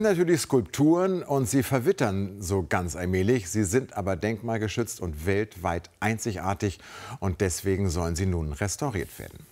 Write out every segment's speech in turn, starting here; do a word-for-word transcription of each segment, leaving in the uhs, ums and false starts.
Natürlich Skulpturen und sie verwittern so ganz allmählich. Sie sind aber denkmalgeschützt und weltweit einzigartig und deswegen sollen sie nun restauriert werden.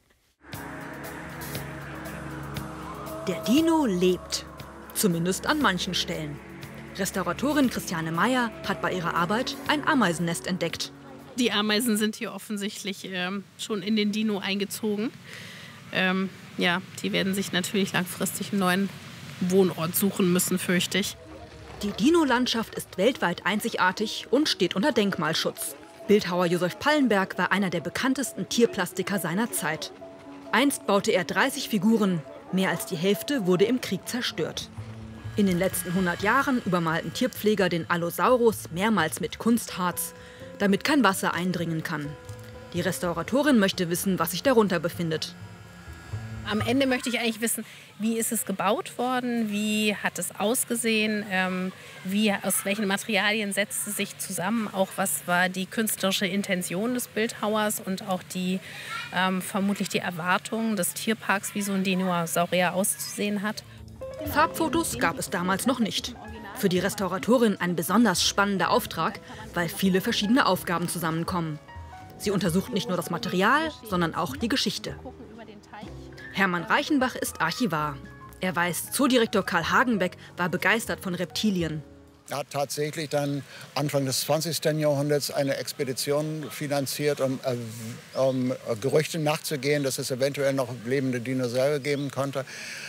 Der Dino lebt, zumindest an manchen Stellen. Restauratorin Christiane Meyer hat bei ihrer Arbeit ein Ameisennest entdeckt. Die Ameisen sind hier offensichtlich ähm, schon in den Dino eingezogen. Ähm, ja, die werden sich natürlich langfristig einen neuen Wohnort suchen müssen, fürchte ich. Die Dino-Landschaft ist weltweit einzigartig und steht unter Denkmalschutz. Bildhauer Josef Pallenberg war einer der bekanntesten Tierplastiker seiner Zeit. Einst baute er dreißig Figuren, mehr als die Hälfte wurde im Krieg zerstört. In den letzten hundert Jahren übermalten Tierpfleger den Allosaurus mehrmals mit Kunstharz, damit kein Wasser eindringen kann. Die Restauratorin möchte wissen, was sich darunter befindet. Am Ende möchte ich eigentlich wissen, wie ist es gebaut worden, wie hat es ausgesehen, ähm, wie, aus welchen Materialien setzt es sich zusammen, auch was war die künstlerische Intention des Bildhauers und auch die, ähm, vermutlich die Erwartung des Tierparks, wie so ein Dinosaurier auszusehen hat. Farbfotos gab es damals noch nicht. Für die Restauratorin ein besonders spannender Auftrag, weil viele verschiedene Aufgaben zusammenkommen. Sie untersucht nicht nur das Material, sondern auch die Geschichte. Hermann Reichenbach ist Archivar. Er weiß, Zoodirektor Karl Hagenbeck war begeistert von Reptilien. Er hat tatsächlich dann Anfang des zwanzigsten Jahrhunderts eine Expedition finanziert, um, äh, um Gerüchte nachzugehen, dass es eventuell noch lebende Dinosaurier geben konnte.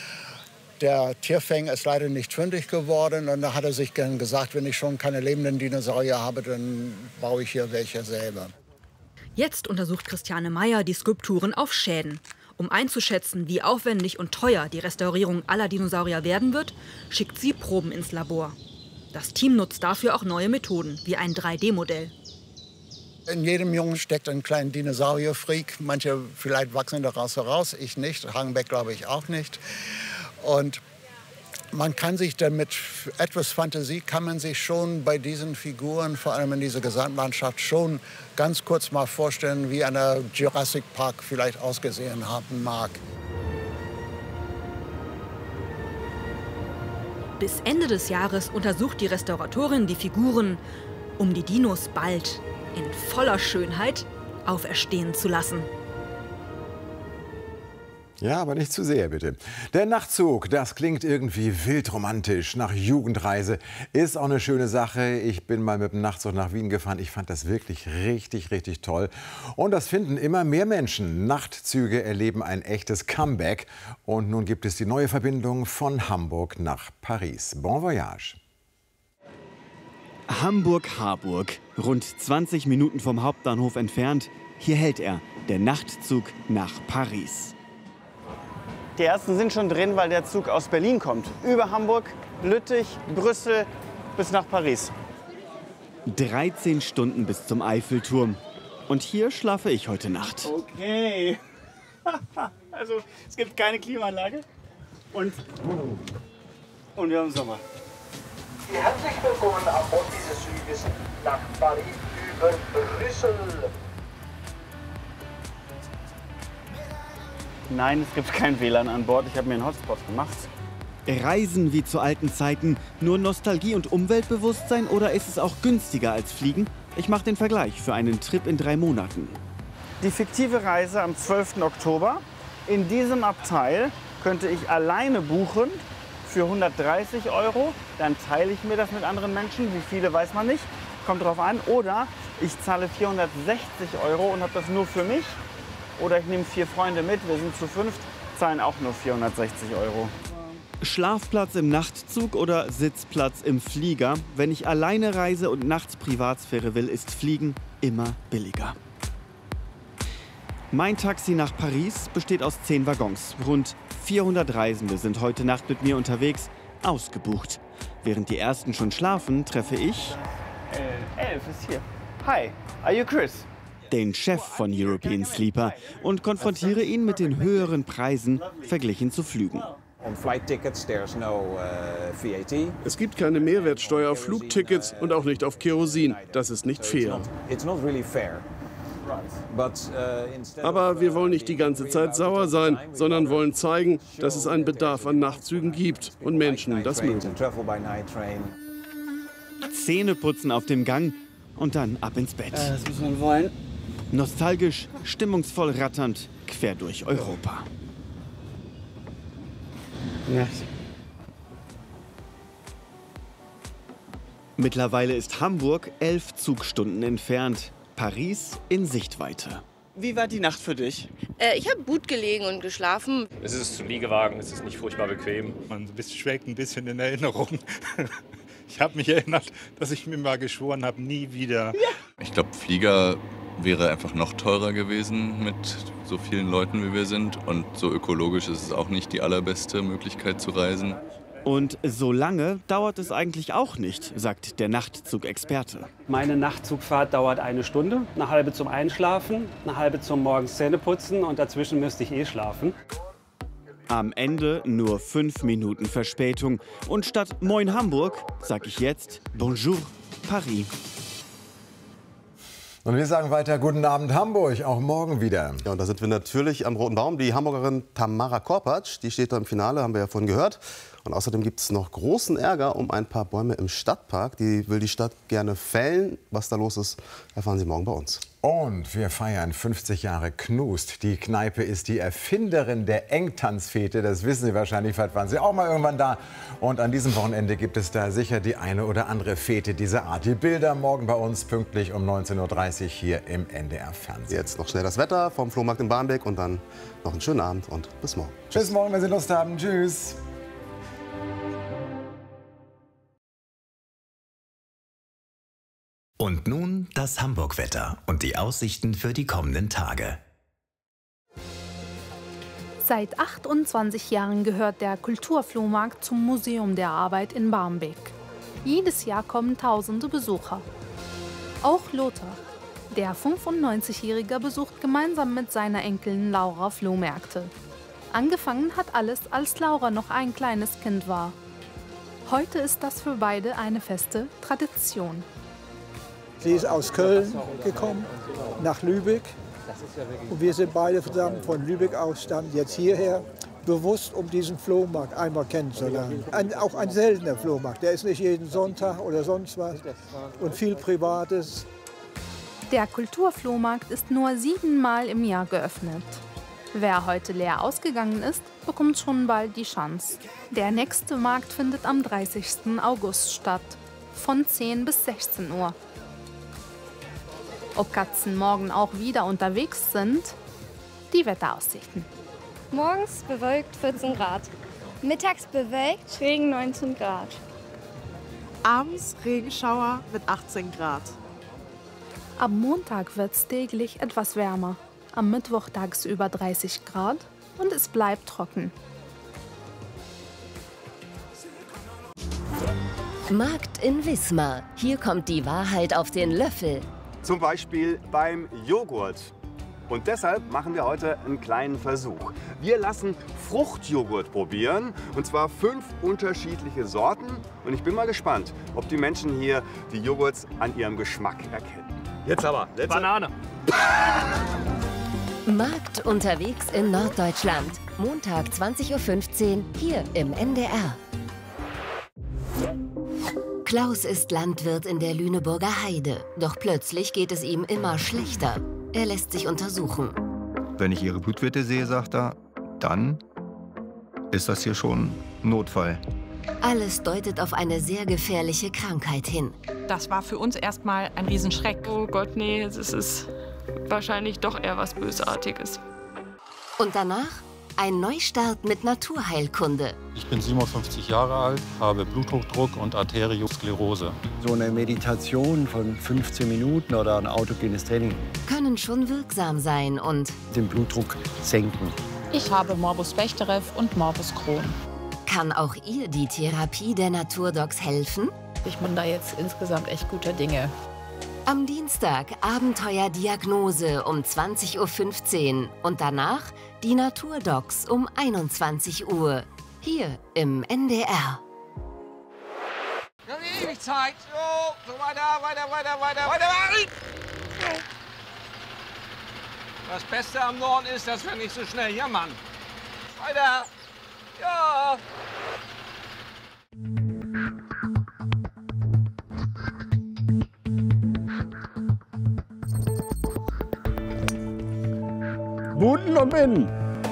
Der Tierfänger ist leider nicht fündig geworden und da hat er sich dann gesagt, wenn ich schon keine lebenden Dinosaurier habe, dann baue ich hier welche selber. Jetzt untersucht Christiane Meyer die Skulpturen auf Schäden. Um einzuschätzen, wie aufwendig und teuer die Restaurierung aller Dinosaurier werden wird, schickt sie Proben ins Labor. Das Team nutzt dafür auch neue Methoden, wie ein drei D Modell. In jedem Jungen steckt ein kleiner Dinosaurier-Freak. Manche vielleicht wachsen daraus heraus, ich nicht. Hagenbeck glaube ich auch nicht. Und man kann sich dann mit etwas Fantasie, kann man sich schon bei diesen Figuren, vor allem in dieser Gesamtlandschaft, schon ganz kurz mal vorstellen, wie eine Jurassic Park vielleicht ausgesehen haben mag. Bis Ende des Jahres untersucht die Restauratorin die Figuren, um die Dinos bald in voller Schönheit auferstehen zu lassen. Ja, aber nicht zu sehr, bitte. Der Nachtzug, das klingt irgendwie wild romantisch, nach Jugendreise. Ist auch eine schöne Sache. Ich bin mal mit dem Nachtzug nach Wien gefahren. Ich fand das wirklich richtig, richtig toll. Und das finden immer mehr Menschen. Nachtzüge erleben ein echtes Comeback. Und nun gibt es die neue Verbindung von Hamburg nach Paris. Bon voyage. Hamburg-Harburg, rund zwanzig Minuten vom Hauptbahnhof entfernt. Hier hält er, der Nachtzug nach Paris. Die ersten sind schon drin, weil der Zug aus Berlin kommt. Über Hamburg, Lüttich, Brüssel bis nach Paris. dreizehn Stunden bis zum Eiffelturm. Und hier schlafe ich heute Nacht. Okay. Also es gibt keine Klimaanlage. Und, und wir haben Sommer. Herzlich willkommen an Bord dieses Zuges nach Paris über Brüssel. Nein, es gibt kein W L A N an Bord. Ich habe mir einen Hotspot gemacht. Reisen wie zu alten Zeiten, nur Nostalgie und Umweltbewusstsein oder ist es auch günstiger als Fliegen? Ich mache den Vergleich für einen Trip in drei Monaten. Die fiktive Reise am zwölften Oktober. In diesem Abteil könnte ich alleine buchen für hundertdreißig Euro. Dann teile ich mir das mit anderen Menschen. Wie viele, weiß man nicht. Kommt drauf an. Oder ich zahle vierhundertsechzig Euro und habe das nur für mich. Oder ich nehme vier Freunde mit, wir sind zu fünft, zahlen auch nur vierhundertsechzig Euro. Schlafplatz im Nachtzug oder Sitzplatz im Flieger? Wenn ich alleine reise und nachts Privatsphäre will, ist Fliegen immer billiger. Mein Taxi nach Paris besteht aus zehn Waggons. Rund vierhundert Reisende sind heute Nacht mit mir unterwegs, ausgebucht. Während die ersten schon schlafen, treffe ich... Äh, Elf ist hier. Hi, are you Chris? Den Chef von European Sleeper und konfrontiere ihn mit den höheren Preisen verglichen zu Flügen. Es gibt keine Mehrwertsteuer auf Flugtickets und auch nicht auf Kerosin. Das ist nicht fair. Aber wir wollen nicht die ganze Zeit sauer sein, sondern wollen zeigen, dass es einen Bedarf an Nachtzügen gibt und Menschen das mögen. Zähneputzen auf dem Gang und dann ab ins Bett. Das muss man wollen. Nostalgisch, stimmungsvoll ratternd, quer durch Europa. Ja. Mittlerweile ist Hamburg elf Zugstunden entfernt. Paris in Sichtweite. Wie war die Nacht für dich? Äh, ich habe gut gelegen und geschlafen. Es ist ein Liegewagen, es ist nicht furchtbar bequem. Man schwelgt ein bisschen in Erinnerung. Ich habe mich erinnert, dass ich mir mal geschworen habe, nie wieder. Ich glaube, Flieger wäre einfach noch teurer gewesen mit so vielen Leuten, wie wir sind. Und so ökologisch ist es auch nicht die allerbeste Möglichkeit zu reisen. Und so lange dauert es eigentlich auch nicht, sagt der Nachtzugexperte. Meine Nachtzugfahrt dauert eine Stunde, eine halbe zum Einschlafen, eine halbe zum morgens Zähneputzen und dazwischen müsste ich eh schlafen. Am Ende nur fünf Minuten Verspätung. Und statt Moin Hamburg sage ich jetzt Bonjour Paris. Und wir sagen weiter Guten Abend Hamburg, auch morgen wieder. Ja, und da sind wir natürlich am Roten Baum. Die Hamburgerin Tamara Korpatsch, die steht da im Finale, haben wir ja vorhin gehört. Und außerdem gibt es noch großen Ärger um ein paar Bäume im Stadtpark. Die will die Stadt gerne fällen. Was da los ist, erfahren Sie morgen bei uns. Und wir feiern fünfzig Jahre Knust. Die Kneipe ist die Erfinderin der Engtanzfete. Das wissen Sie wahrscheinlich, vielleicht waren Sie auch mal irgendwann da. Und an diesem Wochenende gibt es da sicher die eine oder andere Fete dieser Art. Die Bilder morgen bei uns pünktlich um neunzehn Uhr dreißig hier im N D R-Fernsehen. Jetzt noch schnell das Wetter vom Flohmarkt in Barmbek und dann noch einen schönen Abend und bis morgen. Bis morgen, wenn Sie Lust haben. Tschüss. Und nun das Hamburg-Wetter und die Aussichten für die kommenden Tage. Seit achtundzwanzig Jahren gehört der Kulturflohmarkt zum Museum der Arbeit in Barmbek. Jedes Jahr kommen tausende Besucher. Auch Lothar, der fünfundneunzigjährige, besucht gemeinsam mit seiner Enkelin Laura Flohmärkte. Angefangen hat alles, als Laura noch ein kleines Kind war. Heute ist das für beide eine feste Tradition. Sie ist aus Köln gekommen, nach Lübeck. Und wir sind beide zusammen von Lübeck aus dann jetzt hierher, bewusst, um diesen Flohmarkt einmal kennenzulernen. Ein, auch ein seltener Flohmarkt, der ist nicht jeden Sonntag oder sonst was und viel Privates. Der Kulturflohmarkt ist nur siebenmal im Jahr geöffnet. Wer heute leer ausgegangen ist, bekommt schon bald die Chance. Der nächste Markt findet am dreißigsten August statt, von zehn bis sechzehn Uhr. Ob Katzen morgen auch wieder unterwegs sind? Die Wetteraussichten. Morgens bewölkt vierzehn Grad. Mittags bewölkt, Regen neunzehn Grad. Abends Regenschauer mit achtzehn Grad. Am Montag wird es täglich etwas wärmer. Am Mittwoch tagsüber dreißig Grad und es bleibt trocken. Markt in Wismar. Hier kommt die Wahrheit auf den Löffel. Zum Beispiel beim Joghurt. Und deshalb machen wir heute einen kleinen Versuch. Wir lassen Fruchtjoghurt probieren, und zwar fünf unterschiedliche Sorten. Und ich bin mal gespannt, ob die Menschen hier die Joghurts an ihrem Geschmack erkennen. Jetzt aber. Letzte. Banane. Markt unterwegs in Norddeutschland. Montag zwanzig Uhr fünfzehn hier im N D R. Klaus ist Landwirt in der Lüneburger Heide. Doch plötzlich geht es ihm immer schlechter. Er lässt sich untersuchen. Wenn ich Ihre Blutwerte sehe, sagt er, dann ist das hier schon Notfall. Alles deutet auf eine sehr gefährliche Krankheit hin. Das war für uns erstmal ein Riesenschreck. Oh Gott, nee, es ist wahrscheinlich doch eher was Bösartiges. Und danach ein Neustart mit Naturheilkunde. Ich bin siebenundfünfzig Jahre alt, habe Bluthochdruck und Arteriosklerose. So eine Meditation von fünfzehn Minuten oder ein autogenes Training können schon wirksam sein und den Blutdruck senken. Ich habe Morbus Bechterew und Morbus Crohn. Kann auch ihr die Therapie der Naturdocs helfen? Ich bin da jetzt insgesamt echt guter Dinge. Am Dienstag Abenteuerdiagnose um zwanzig Uhr fünfzehn und danach die Naturdocs um einundzwanzig Uhr. Hier im N D R. Wir haben ewig Zeit. So, so weiter, weiter, weiter, weiter, weiter. Das Beste am Norden ist, dass wir nicht so schnell jammern. Weiter! Ja! Guten und innen.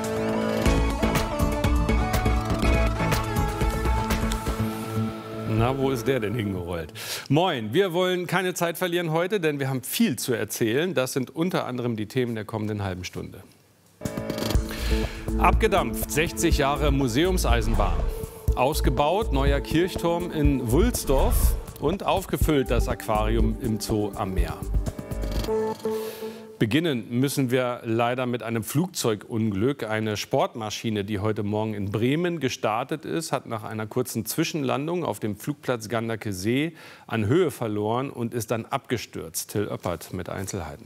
Na, wo ist der denn hingerollt? Moin, wir wollen keine Zeit verlieren heute, denn wir haben viel zu erzählen. Das sind unter anderem die Themen der kommenden halben Stunde. Abgedampft, sechzig Jahre Museumseisenbahn. Ausgebaut, neuer Kirchturm in Wulsdorf und aufgefüllt das Aquarium im Zoo am Meer. Beginnen müssen wir leider mit einem Flugzeugunglück. Eine Sportmaschine, die heute Morgen in Bremen gestartet ist, hat nach einer kurzen Zwischenlandung auf dem Flugplatz Gandakesee an Höhe verloren und ist dann abgestürzt. Till Oppert mit Einzelheiten.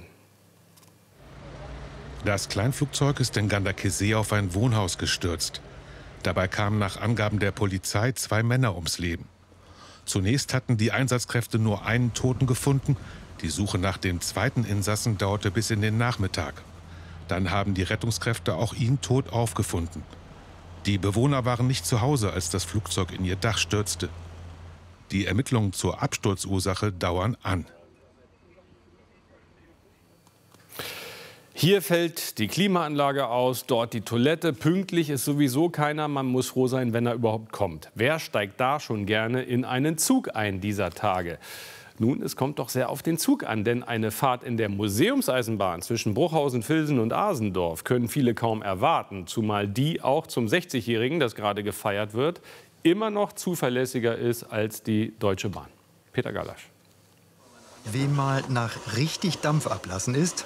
Das Kleinflugzeug ist in Gandakesee auf ein Wohnhaus gestürzt. Dabei kamen nach Angaben der Polizei zwei Männer ums Leben. Zunächst hatten die Einsatzkräfte nur einen Toten gefunden. Die Suche nach dem zweiten Insassen dauerte bis in den Nachmittag. Dann haben die Rettungskräfte auch ihn tot aufgefunden. Die Bewohner waren nicht zu Hause, als das Flugzeug in ihr Dach stürzte. Die Ermittlungen zur Absturzursache dauern an. Hier fällt die Klimaanlage aus, dort die Toilette. Pünktlich ist sowieso keiner. Man muss froh sein, wenn er überhaupt kommt. Wer steigt da schon gerne in einen Zug ein dieser Tage? Nun, es kommt doch sehr auf den Zug an, denn eine Fahrt in der Museumseisenbahn zwischen Bruchhausen, Vilsen und Asendorf können viele kaum erwarten, zumal die auch zum sechzigjährigen, das gerade gefeiert wird, immer noch zuverlässiger ist als die Deutsche Bahn. Peter Galasch. Wem mal nach richtig Dampf ablassen ist,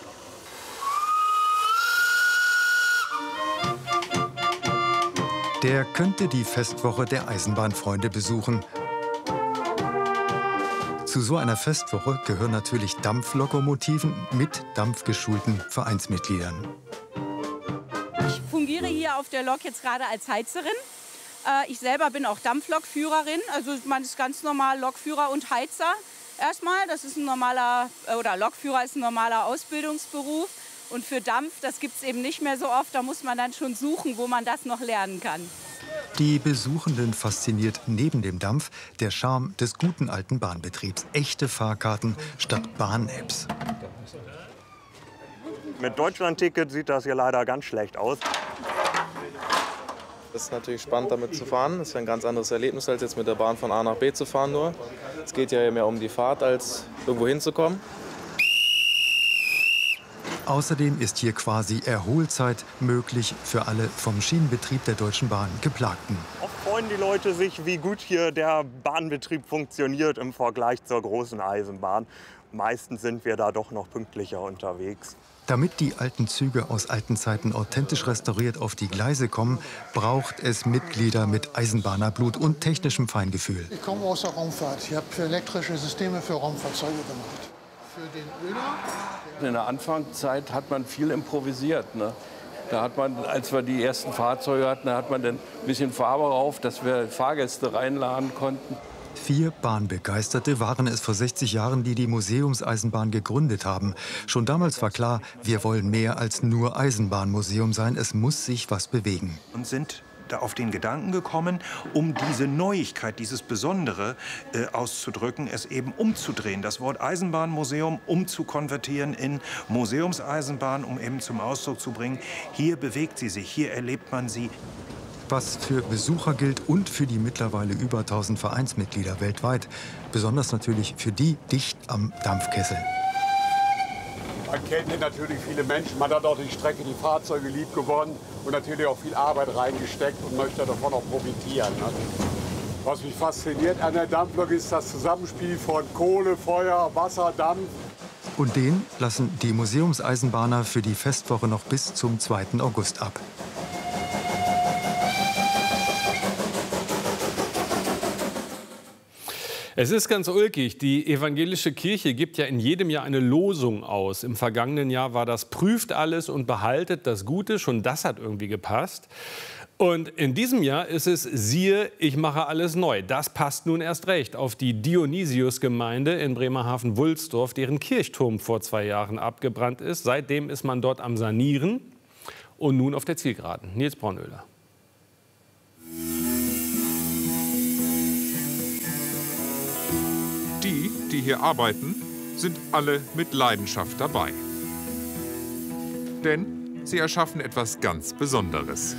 der könnte die Festwoche der Eisenbahnfreunde besuchen. Zu so einer Festwoche gehören natürlich Dampflokomotiven mit dampfgeschulten Vereinsmitgliedern. Ich fungiere hier auf der Lok jetzt gerade als Heizerin. Ich selber bin auch Dampflokführerin, also man ist ganz normal Lokführer und Heizer. Erstmal, das ist ein normaler, oder Lokführer ist ein normaler Ausbildungsberuf. Und für Dampf, das gibt es eben nicht mehr so oft, da muss man dann schon suchen, wo man das noch lernen kann. Die Besuchenden fasziniert neben dem Dampf der Charme des guten alten Bahnbetriebs. Echte Fahrkarten statt Bahn-Apps. Mit Deutschland-Ticket sieht das hier leider ganz schlecht aus. Es ist natürlich spannend, damit zu fahren. Das ist ein ganz anderes Erlebnis, als jetzt mit der Bahn von A nach B zu fahren nur. Es geht ja mehr um die Fahrt, als irgendwo hinzukommen. Außerdem ist hier quasi Erholzeit möglich für alle vom Schienenbetrieb der Deutschen Bahn Geplagten. Oft freuen die Leute sich, wie gut hier der Bahnbetrieb funktioniert im Vergleich zur großen Eisenbahn. Meistens sind wir da doch noch pünktlicher unterwegs. Damit die alten Züge aus alten Zeiten authentisch restauriert auf die Gleise kommen, braucht es Mitglieder mit Eisenbahnerblut und technischem Feingefühl. Ich komme aus der Raumfahrt. Ich habe elektrische Systeme für Raumfahrzeuge gemacht. Für den Öler. In der Anfangszeit hat man viel improvisiert. Ne? Da hat man, als wir die ersten Fahrzeuge hatten, da hat man dann ein bisschen Farbe rauf, dass wir Fahrgäste reinladen konnten. Vier Bahnbegeisterte waren es vor sechzig Jahren, die die Museumseisenbahn gegründet haben. Schon damals war klar, wir wollen mehr als nur Eisenbahnmuseum sein. Es muss sich was bewegen. Und sind da auf den Gedanken gekommen, um diese Neuigkeit, dieses Besondere äh, auszudrücken, es eben umzudrehen. Das Wort Eisenbahnmuseum umzukonvertieren in Museumseisenbahn, um eben zum Ausdruck zu bringen, hier bewegt sie sich, hier erlebt man sie. Was für Besucher gilt und für die mittlerweile über tausend Vereinsmitglieder weltweit. Besonders natürlich für die dicht am Dampfkessel. Man kennt hier natürlich viele Menschen, man hat auch die Strecke, die Fahrzeuge lieb gewonnen und natürlich auch viel Arbeit reingesteckt und möchte davon auch profitieren. Ne? Was mich fasziniert an der Dampflok ist das Zusammenspiel von Kohle, Feuer, Wasser, Dampf. Und den lassen die Museumseisenbahner für die Festwoche noch bis zum zweiten August ab. Es ist ganz ulkig. Die evangelische Kirche gibt ja in jedem Jahr eine Losung aus. Im vergangenen Jahr war das: prüft alles und behaltet das Gute. Schon das hat irgendwie gepasst. Und in diesem Jahr ist es siehe, ich mache alles neu. Das passt nun erst recht auf die Dionysius-Gemeinde in Bremerhaven-Wulsdorf, deren Kirchturm vor zwei Jahren abgebrannt ist. Seitdem ist man dort am Sanieren und nun auf der Zielgeraden. Nils Braunöhler. Die, die hier arbeiten, sind alle mit Leidenschaft dabei. Denn sie erschaffen etwas ganz Besonderes.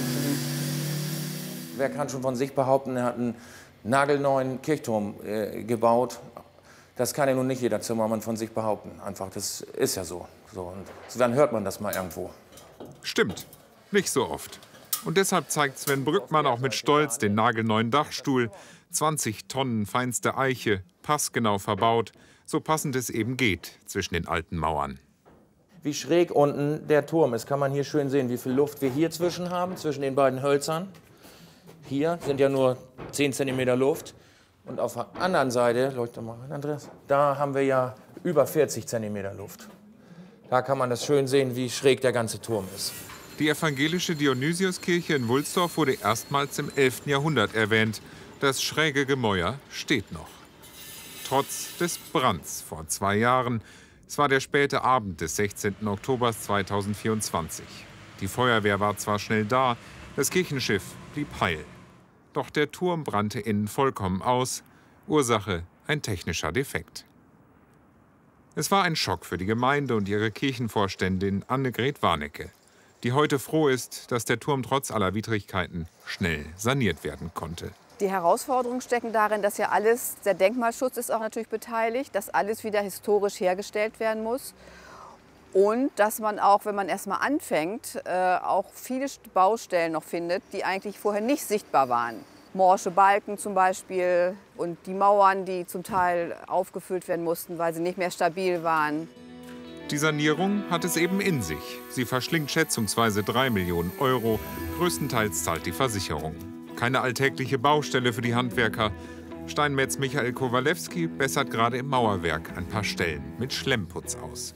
Wer kann schon von sich behaupten, er hat einen nagelneuen Kirchturm äh, gebaut? Das kann ja nun nicht jeder Zimmermann von sich behaupten. Einfach, das ist ja so. so. Und dann hört man das mal irgendwo. Stimmt, nicht so oft. Und deshalb zeigt Sven Brückmann auch mit Stolz den nagelneuen Dachstuhl. zwanzig Tonnen feinste Eiche, passgenau verbaut, so passend es eben geht zwischen den alten Mauern. Wie schräg unten der Turm ist, kann man hier schön sehen, wie viel Luft wir hier zwischen haben, zwischen den beiden Hölzern. Hier sind ja nur zehn Zentimeter Luft. Und auf der anderen Seite, leuchte mal, Andreas, da haben wir ja über vierzig Zentimeter Luft. Da kann man das schön sehen, wie schräg der ganze Turm ist. Die evangelische Dionysiuskirche in Wulsdorf wurde erstmals im elften Jahrhundert erwähnt. Das schräge Gemäuer steht noch. Trotz des Brands vor zwei Jahren. Es war der späte Abend des sechzehnten Oktober zweitausendvierundzwanzig. Die Feuerwehr war zwar schnell da, das Kirchenschiff blieb heil. Doch der Turm brannte innen vollkommen aus. Ursache ein technischer Defekt. Es war ein Schock für die Gemeinde und ihre Kirchenvorständin Annegret Warnecke, die heute froh ist, dass der Turm trotz aller Widrigkeiten schnell saniert werden konnte. Die Herausforderungen stecken darin, dass ja alles, der Denkmalschutz ist auch natürlich beteiligt, dass alles wieder historisch hergestellt werden muss. Und dass man auch, wenn man erst mal anfängt, äh, auch viele Baustellen noch findet, die eigentlich vorher nicht sichtbar waren. Morsche Balken zum Beispiel und die Mauern, die zum Teil aufgefüllt werden mussten, weil sie nicht mehr stabil waren. Die Sanierung hat es eben in sich. Sie verschlingt schätzungsweise drei Millionen Euro. Größtenteils zahlt die Versicherung. Keine alltägliche Baustelle für die Handwerker. Steinmetz Michael Kowalewski bessert gerade im Mauerwerk ein paar Stellen mit Schlemmputz aus.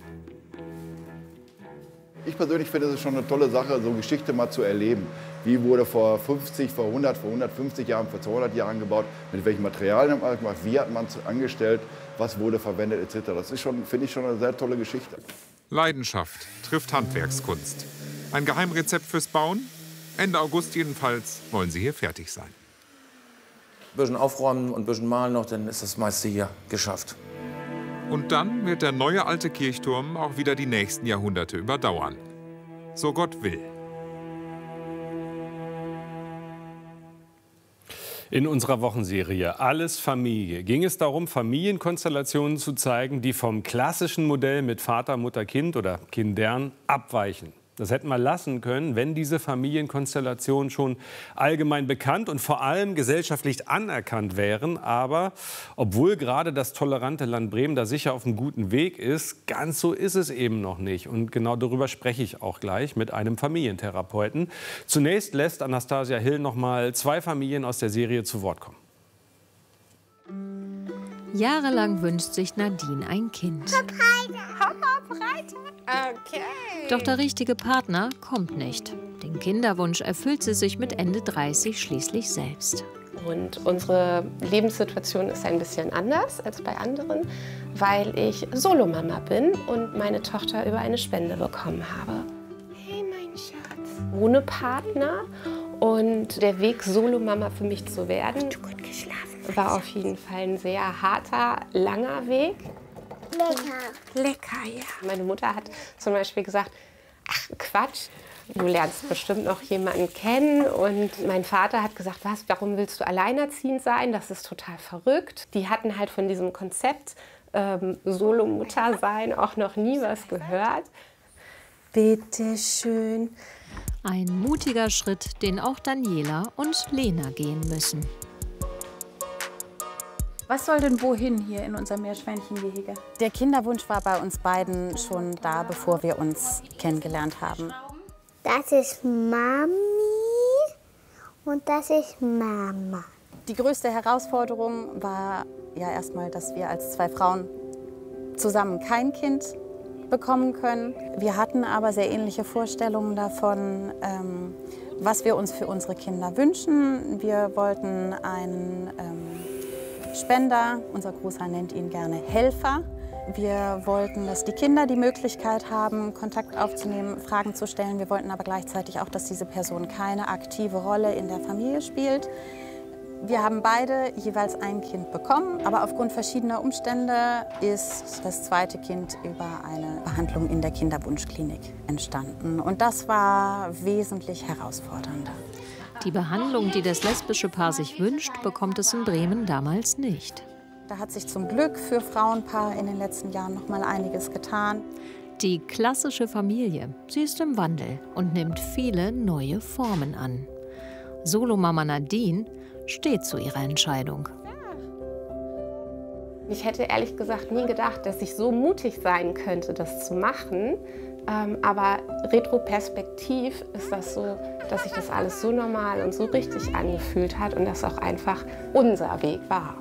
Ich persönlich finde, es ist schon eine tolle Sache, so Geschichte mal zu erleben. Wie wurde vor fünfzig, vor hundert, vor hundertfünfzig Jahren, vor zweihundert Jahren gebaut, mit welchen Materialien man gemacht, wie hat man es angestellt, was wurde verwendet et cetera. Das ist schon, finde ich, schon eine sehr tolle Geschichte. Leidenschaft trifft Handwerkskunst. Ein Geheimrezept fürs Bauen? Ende August jedenfalls wollen sie hier fertig sein. Ein bisschen aufräumen und ein bisschen malen noch, dann ist das meiste hier geschafft. Und dann wird der neue alte Kirchturm auch wieder die nächsten Jahrhunderte überdauern. So Gott will. In unserer Wochenserie Alles Familie ging es darum, Familienkonstellationen zu zeigen, die vom klassischen Modell mit Vater, Mutter, Kind oder Kindern abweichen. Das hätten wir lassen können, wenn diese Familienkonstellationen schon allgemein bekannt und vor allem gesellschaftlich anerkannt wären. Aber obwohl gerade das tolerante Land Bremen da sicher auf einem guten Weg ist, ganz so ist es eben noch nicht. Und genau darüber spreche ich auch gleich mit einem Familientherapeuten. Zunächst lässt Anastasia Hill noch mal zwei Familien aus der Serie zu Wort kommen. Jahrelang wünscht sich Nadine ein Kind. Okay. Doch der richtige Partner kommt nicht. Den Kinderwunsch erfüllt sie sich mit Ende dreißig schließlich selbst. Und unsere Lebenssituation ist ein bisschen anders als bei anderen, weil ich Solomama bin und meine Tochter über eine Spende bekommen habe. Hey, mein Schatz. Ohne Partner. Und der Weg, Solomama für mich zu werden, war auf jeden Fall ein sehr harter, langer Weg. Lecker. Lecker, ja. Meine Mutter hat zum Beispiel gesagt, ach Quatsch, du lernst bestimmt noch jemanden kennen. Und mein Vater hat gesagt, was, warum willst du alleinerziehend sein? Das ist total verrückt. Die hatten halt von diesem Konzept ähm, Solo-Mutter sein auch noch nie was gehört. Bitte schön. Ein mutiger Schritt, den auch Daniela und Lena gehen müssen. Was soll denn wohin hier in unserem Meerschweinchengehege? Der Kinderwunsch war bei uns beiden schon da, bevor wir uns kennengelernt haben. Das ist Mami und das ist Mama. Die größte Herausforderung war ja erstmal, dass wir als zwei Frauen zusammen kein Kind bekommen können. Wir hatten aber sehr ähnliche Vorstellungen davon, ähm, was wir uns für unsere Kinder wünschen. Wir wollten einen ähm, Spender, unser Großer nennt ihn gerne Helfer. Wir wollten, dass die Kinder die Möglichkeit haben, Kontakt aufzunehmen, Fragen zu stellen. Wir wollten aber gleichzeitig auch, dass diese Person keine aktive Rolle in der Familie spielt. Wir haben beide jeweils ein Kind bekommen, aber aufgrund verschiedener Umstände ist das zweite Kind über eine Behandlung in der Kinderwunschklinik entstanden. Und das war wesentlich herausfordernder. Die Behandlung, die das lesbische Paar sich wünscht, bekommt es in Bremen damals nicht. Da hat sich zum Glück für Frauenpaare in den letzten Jahren noch mal einiges getan. Die klassische Familie, sie ist im Wandel und nimmt viele neue Formen an. Solomama Nadine steht zu ihrer Entscheidung. Ich hätte ehrlich gesagt nie gedacht, dass ich so mutig sein könnte, das zu machen. Ähm, aber retroperspektiv ist das so, dass sich das alles so normal und so richtig angefühlt hat und das auch einfach unser Weg war.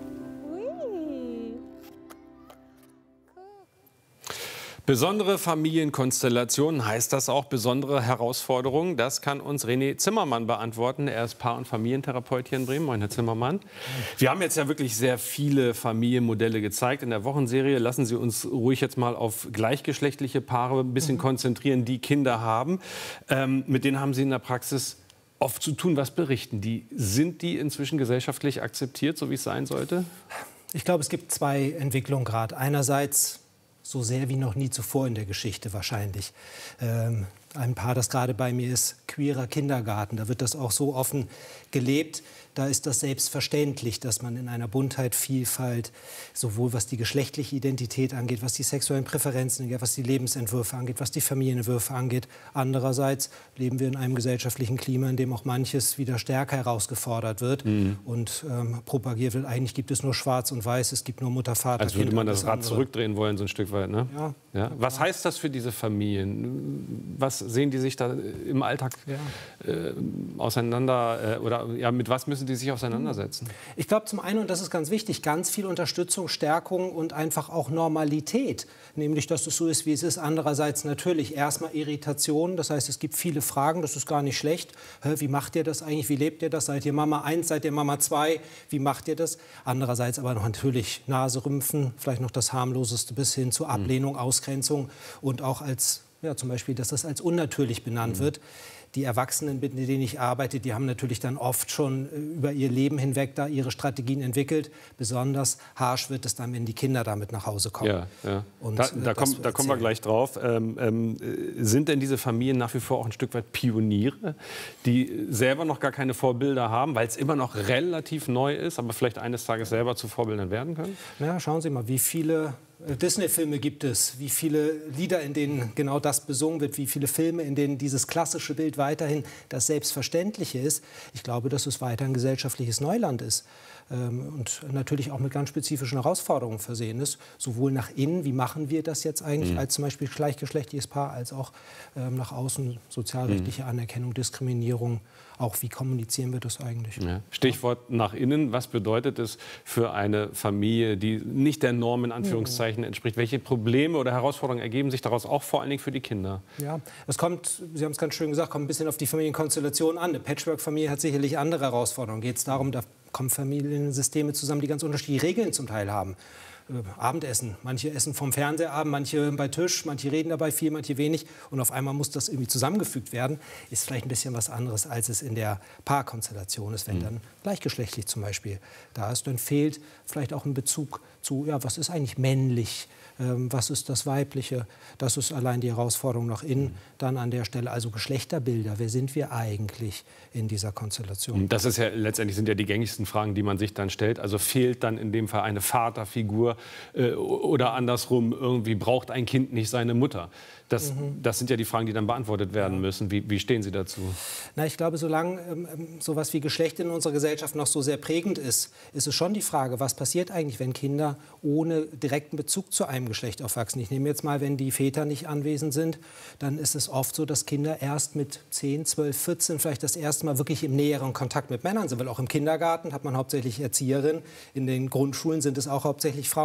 Besondere Familienkonstellationen, heißt das auch besondere Herausforderungen? Das kann uns René Zimmermann beantworten. Er ist Paar- und Familientherapeut hier in Bremen. Moin, Herr Zimmermann. Wir haben jetzt ja wirklich sehr viele Familienmodelle gezeigt in der Wochenserie. Lassen Sie uns ruhig jetzt mal auf gleichgeschlechtliche Paare ein bisschen mhm. konzentrieren, die Kinder haben. Ähm, mit denen haben Sie in der Praxis oft zu tun. Was berichten die? Sind die inzwischen gesellschaftlich akzeptiert, so wie es sein sollte? Ich glaube, es gibt zwei Entwicklungen gerade. Einerseits so sehr wie noch nie zuvor in der Geschichte wahrscheinlich. Ähm, ein Paar, das gerade bei mir ist, queerer Kindergarten. Da wird das auch so offen gelebt. Da ist das selbstverständlich, dass man in einer Buntheit, Vielfalt, sowohl was die geschlechtliche Identität angeht, was die sexuellen Präferenzen angeht, was die Lebensentwürfe angeht, was die Familienentwürfe angeht. Andererseits leben wir in einem gesellschaftlichen Klima, in dem auch manches wieder stärker herausgefordert wird mhm. und ähm, propagiert wird. Eigentlich gibt es nur Schwarz und Weiß, es gibt nur Mutter, Vater, Als würde Kind, man das Rad andere. zurückdrehen wollen, so ein Stück weit, ne? Ja. Ja. Was heißt das für diese Familien? Was sehen die sich da im Alltag ja. äh, auseinander äh, oder ja, mit was müssen die sich auseinandersetzen? Ich glaube zum einen, und das ist ganz wichtig, ganz viel Unterstützung, Stärkung und einfach auch Normalität. Nämlich, dass es so ist, wie es ist. Andererseits natürlich erstmal Irritation. Das heißt, es gibt viele Fragen, das ist gar nicht schlecht. Wie macht ihr das eigentlich? Wie lebt ihr das? Seid ihr Mama eins, seid ihr Mama zwei? Wie macht ihr das? Andererseits aber noch natürlich Naserümpfen, vielleicht noch das harmloseste bis hin zu Ablehnung, mhm. Ausgrenzung und auch als, ja, zum Beispiel, dass das als unnatürlich benannt mhm. wird. Die Erwachsenen, mit denen ich arbeite, die haben natürlich dann oft schon über ihr Leben hinweg da ihre Strategien entwickelt. Besonders harsch wird es dann, wenn die Kinder damit nach Hause kommen. Ja, ja. Und, da äh, da, komm, da kommen wir gleich drauf. Ähm, ähm, sind denn diese Familien nach wie vor auch ein Stück weit Pioniere, die selber noch gar keine Vorbilder haben, weil es immer noch relativ neu ist, aber vielleicht eines Tages selber zu Vorbildern werden können? Na, schauen Sie mal, wie viele Disney-Filme gibt es, wie viele Lieder, in denen genau das besungen wird, wie viele Filme, in denen dieses klassische Bild weiterhin das Selbstverständliche ist. Ich glaube, dass es weiter ein gesellschaftliches Neuland ist ähm, und natürlich auch mit ganz spezifischen Herausforderungen versehen ist. Sowohl nach innen, wie machen wir das jetzt eigentlich mhm. als zum Beispiel gleichgeschlechtliches Paar, als auch ähm, nach außen sozialrechtliche mhm. Anerkennung, Diskriminierung. Auch wie kommunizieren wir das eigentlich? Ja. Stichwort nach innen. Was bedeutet es für eine Familie, die nicht der Norm in Anführungszeichen entspricht? Welche Probleme oder Herausforderungen ergeben sich daraus, auch vor allen Dingen für die Kinder? Ja, es kommt, Sie haben es ganz schön gesagt, kommt ein bisschen auf die Familienkonstellation an. Eine Patchwork-Familie hat sicherlich andere Herausforderungen. Geht es darum, da kommen Familiensysteme zusammen, die ganz unterschiedliche Regeln zum Teil haben. Abendessen. Manche essen vom Fernsehabend, manche bei Tisch, manche reden dabei viel, manche wenig. Und auf einmal muss das irgendwie zusammengefügt werden. Ist vielleicht ein bisschen was anderes, als es in der Paarkonstellation ist. Wenn mhm. dann gleichgeschlechtlich zum Beispiel da ist, dann fehlt vielleicht auch ein Bezug zu, ja, was ist eigentlich männlich? Ähm, was ist das Weibliche? Das ist allein die Herausforderung nach innen. Dann an der Stelle also Geschlechterbilder. Wer sind wir eigentlich in dieser Konstellation? Das ist ja letztendlich sind ja die gängigsten Fragen, die man sich dann stellt. Also fehlt dann in dem Fall eine Vaterfigur äh, oder andersrum, irgendwie braucht ein Kind nicht seine Mutter? Das, mhm. das sind ja die Fragen, die dann beantwortet werden ja. müssen. Wie, wie stehen Sie dazu? Na, ich glaube, solange ähm, sowas wie Geschlecht in unserer Gesellschaft noch so sehr prägend ist, ist es schon die Frage, was passiert eigentlich, wenn Kinder ohne direkten Bezug zu einem Geschlecht aufwachsen. Ich nehme jetzt mal, wenn die Väter nicht anwesend sind, dann ist es oft so, dass Kinder erst mit zehn, zwölf, vierzehn vielleicht das erste Mal wirklich im näheren Kontakt mit Männern sind. Weil auch im Kindergarten hat man hauptsächlich Erzieherinnen, in den Grundschulen sind es auch hauptsächlich Frauen.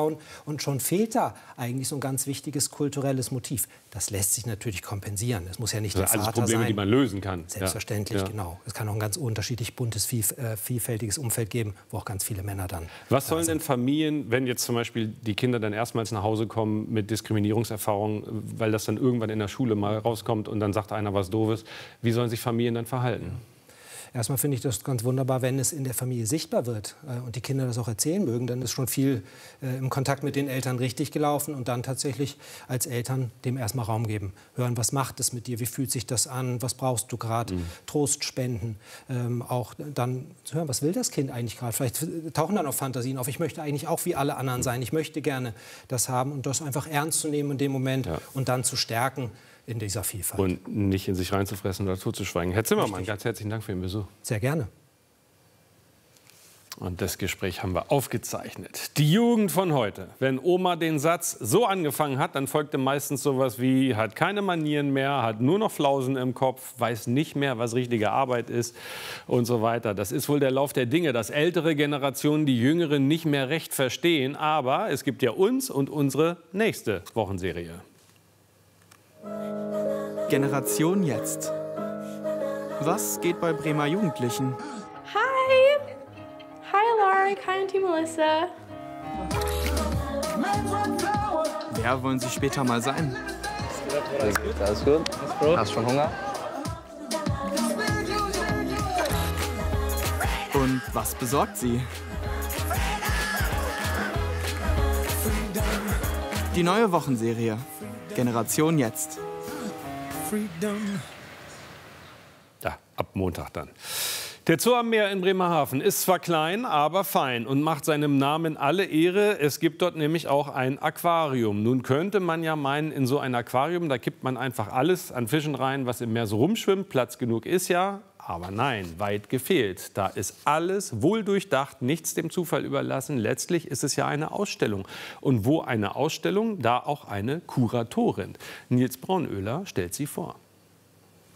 Frauen. Und schon fehlt da eigentlich so ein ganz wichtiges kulturelles Motiv. Das lässt sich natürlich kompensieren. Es muss ja nicht also der alles Vater Probleme, sein. die man lösen kann. Selbstverständlich, ja. genau. Es kann auch ein ganz unterschiedlich buntes, viel, äh, vielfältiges Umfeld geben, wo auch ganz viele Männer dann. Was sollen denn Familien, wenn jetzt zum Beispiel die Kinder dann erstmals nach Hause kommen mit Diskriminierungserfahrungen, weil das dann irgendwann in der Schule mal rauskommt und dann sagt einer was Doofes, wie sollen sich Familien dann verhalten? Erstmal finde ich das ganz wunderbar, wenn es in der Familie sichtbar wird äh, und die Kinder das auch erzählen mögen, dann ist schon viel äh, im Kontakt mit den Eltern richtig gelaufen und dann tatsächlich als Eltern dem erstmal Raum geben. Hören, was macht es mit dir, wie fühlt sich das an, was brauchst du gerade, mhm. Trost spenden. Ähm, auch dann zu hören, was will das Kind eigentlich gerade. Vielleicht tauchen dann auch Fantasien auf, ich möchte eigentlich auch wie alle anderen sein, ich möchte gerne das haben und das einfach ernst zu nehmen in dem Moment ja. und dann zu stärken. In dieser Vielfalt. Und nicht in sich reinzufressen oder totzuschweigen. Herr Zimmermann, Richtig. ganz herzlichen Dank für den Besuch. Sehr gerne. Und das Gespräch haben wir aufgezeichnet. Die Jugend von heute. Wenn Oma den Satz so angefangen hat, dann folgte meistens sowas wie, hat keine Manieren mehr, hat nur noch Flausen im Kopf, weiß nicht mehr, was richtige Arbeit ist und so weiter. Das ist wohl der Lauf der Dinge, dass ältere Generationen die Jüngeren nicht mehr recht verstehen. Aber es gibt ja uns und unsere nächste Wochenserie. Generation Jetzt. Was geht bei Bremer Jugendlichen? Hi! Hi Alaric, hi Auntie Melissa. Wer wollen Sie später mal sein? Alles gut? Alles gut? Hast du schon Hunger? Und was besorgt Sie? Die neue Wochenserie. Generation Jetzt. Ja, ab Montag dann. Der Zoo am Meer in Bremerhaven ist zwar klein, aber fein und macht seinem Namen alle Ehre. Es gibt dort nämlich auch ein Aquarium. Nun könnte man ja meinen, in so ein Aquarium, da kippt man einfach alles an Fischen rein, was im Meer so rumschwimmt. Platz genug ist ja. Aber nein, weit gefehlt. Da ist alles wohl durchdacht, nichts dem Zufall überlassen. Letztlich ist es ja eine Ausstellung. Und wo eine Ausstellung, da auch eine Kuratorin. Nils Braunöhler stellt sie vor.